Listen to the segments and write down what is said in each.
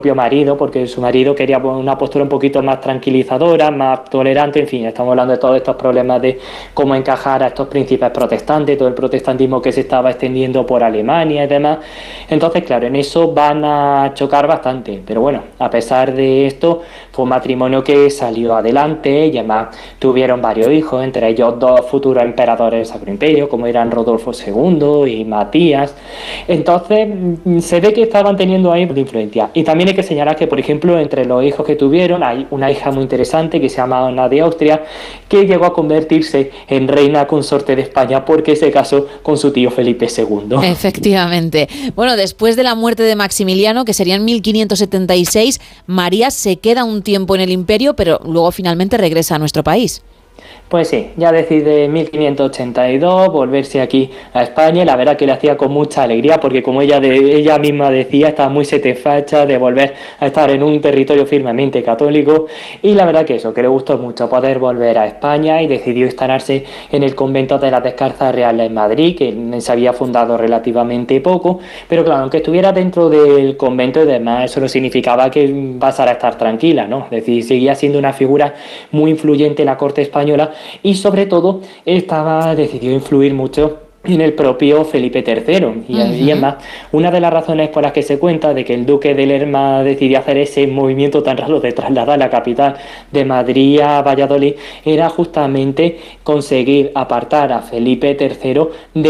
marido, porque su marido quería una postura un poquito más tranquilizadora, más tolerante, en fin, estamos hablando de todos estos problemas de cómo encajar a estos príncipes protestantes, todo el protestantismo que se estaba extendiendo por Alemania y demás. Entonces, claro, en eso van a chocar bastante, pero bueno, a pesar de esto, fue un matrimonio que salió adelante y además tuvieron varios hijos, entre ellos dos futuros emperadores del Sacro Imperio, como eran Rodolfo II y Matías. Entonces, se ve que estaban teniendo ahí influencia. Y también hay que señalar que, por ejemplo, entre los hijos que tuvieron hay una hija muy interesante que se llama Ana de Austria, que llegó a convertirse en reina consorte de España porque se casó con su tío Felipe II. Efectivamente. Bueno, después de la muerte de Maximiliano, que sería en 1576, María se queda un tiempo en el imperio, pero luego finalmente regresa a nuestro país. Pues sí, ya decide en 1582 volverse aquí a España y la verdad que le hacía con mucha alegría porque como ella misma decía, estaba muy satisfecha de volver a estar en un territorio firmemente católico y la verdad que eso, que le gustó mucho poder volver a España y decidió instalarse en el convento de las Descalzas Reales en Madrid, que se había fundado relativamente poco, pero claro, aunque estuviera dentro del convento y demás, eso no significaba que pasara a estar tranquila, ¿no? Es decir, seguía siendo una figura muy influyente en la corte española y sobre todo decidió influir mucho en el propio Felipe III y es más, una de las razones por las que se cuenta de que el duque de Lerma decidió hacer ese movimiento tan raro de trasladar la capital de Madrid a Valladolid era justamente conseguir apartar a Felipe III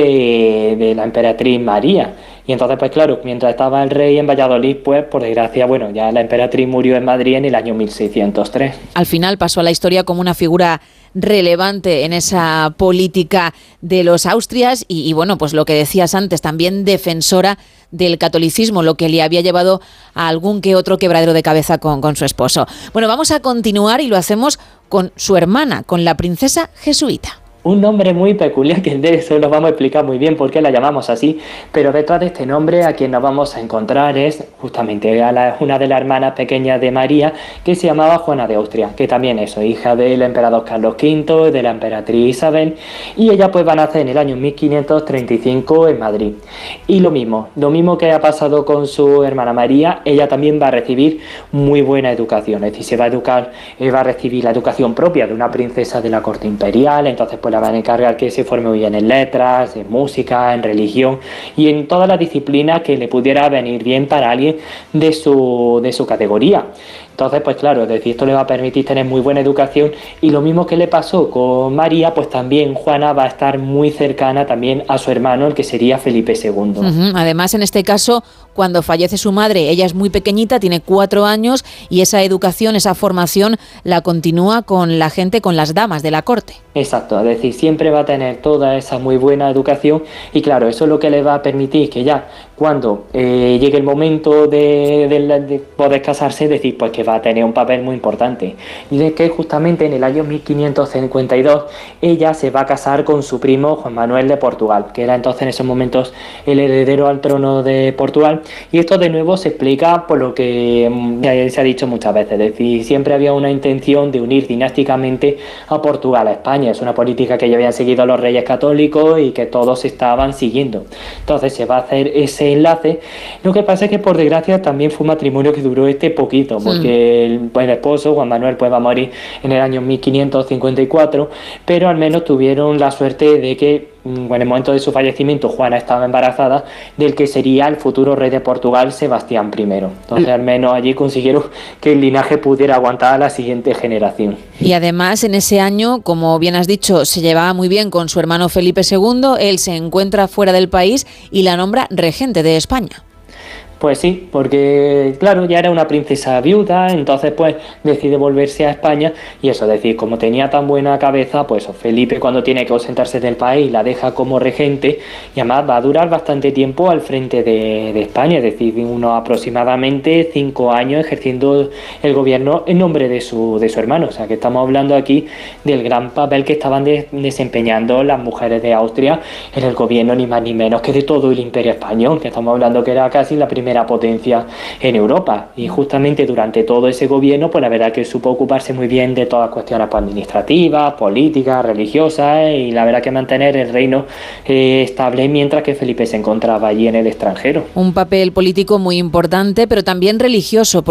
de la emperatriz María. Y entonces, pues claro, mientras estaba el rey en Valladolid, pues por desgracia, bueno, ya la emperatriz murió en Madrid en el año 1603. Al final pasó a la historia como una figura relevante en esa política de los Austrias y bueno, pues lo que decías antes, también defensora del catolicismo, lo que le había llevado a algún que otro quebradero de cabeza con su esposo. Bueno, vamos a continuar y lo hacemos con su hermana, con la princesa jesuita. Un nombre muy peculiar que de eso nos vamos a explicar muy bien por qué la llamamos así, pero detrás de este nombre a quien nos vamos a encontrar es justamente una de las hermanas pequeñas de María que se llamaba Juana de Austria, que también es hija del emperador Carlos V y de la emperatriz Isabel, y ella pues va a nacer en el año 1535 en Madrid. Y lo mismo que ha pasado con su hermana María, ella también va a recibir muy buena educación, es decir, se va a educar, va a recibir la educación propia de una princesa de la corte imperial, entonces pues la van a encargar que se forme muy bien en letras, en música, en religión y en todas las disciplinas que le pudiera venir bien para alguien de su categoría. Entonces, pues claro, es decir, esto le va a permitir tener muy buena educación y lo mismo que le pasó con María, pues también Juana va a estar muy cercana también a su hermano, el que sería Felipe II. Además, en este caso, cuando fallece su madre, ella es muy pequeñita, tiene 4 años y esa educación, esa formación la continúa con la gente, con las damas de la corte. Exacto, es decir, siempre va a tener toda esa muy buena educación y claro, eso es lo que le va a permitir que ya cuando llegue el momento de poder casarse, es decir, pues que va a tener un papel muy importante. Y de que justamente en el año 1552 ella se va a casar con su primo Juan Manuel de Portugal, que era entonces en esos momentos el heredero al trono de Portugal. Y esto de nuevo se explica por lo que se ha dicho muchas veces, es decir, siempre había una intención de unir dinásticamente a Portugal a España. Es una política que ya habían seguido los reyes católicos y que todos estaban siguiendo. Entonces se va a hacer ese enlace. Lo que pasa es que por desgracia también fue un matrimonio que duró poquito, porque el esposo Juan Manuel pues va a morir en el año 1554, pero al menos tuvieron la suerte de que en el momento de su fallecimiento Juana estaba embarazada del que sería el futuro rey de Portugal, Sebastián I. Entonces al menos allí consiguieron que el linaje pudiera aguantar a la siguiente generación. Y además en ese año, como bien has dicho, se llevaba muy bien con su hermano Felipe II, él se encuentra fuera del país y la nombra regente de España. Pues sí, porque claro, ya era una princesa viuda, entonces pues decide volverse a España y eso, es decir, como tenía tan buena cabeza, pues Felipe cuando tiene que ausentarse del país la deja como regente y además va a durar bastante tiempo al frente de España, es decir, unos aproximadamente 5 años ejerciendo el gobierno en nombre de su hermano, o sea que estamos hablando aquí del gran papel que estaban desempeñando las mujeres de Austria en el gobierno, ni más ni menos que de todo el imperio español, que estamos hablando que era casi la primera primera potencia en Europa. Y justamente durante todo ese gobierno, pues la verdad que supo ocuparse muy bien de todas las cuestiones pues, administrativas, políticas, religiosas, y la verdad que mantener el reino estable mientras que Felipe se encontraba allí en el extranjero. Un papel político muy importante, pero también religioso.